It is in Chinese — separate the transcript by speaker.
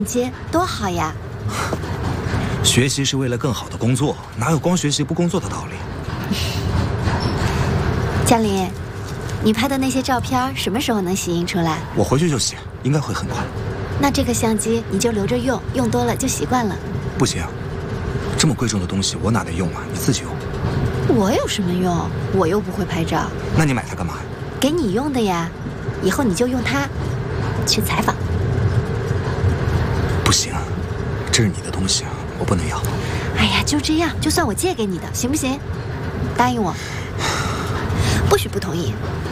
Speaker 1: 接多好呀！
Speaker 2: 学习是为了更好的工作，哪有光学习不工作的道理？
Speaker 1: 江林，你拍的那些照片什么时候能洗印出来？
Speaker 2: 我回去就洗，应该会很快。
Speaker 1: 那这个相机你就留着用，用多了就习惯了。
Speaker 2: 不行，这么贵重的东西我哪得用啊？你自己用。
Speaker 1: 我有什么用？我又不会拍照。
Speaker 2: 那你买它干嘛？
Speaker 1: 给你用的呀，以后你就用它去采访。
Speaker 2: 不行，这是你的东西啊，我不能要。
Speaker 1: 哎呀，就这样，就算我借给你的，行不行？答应我，不许不同意。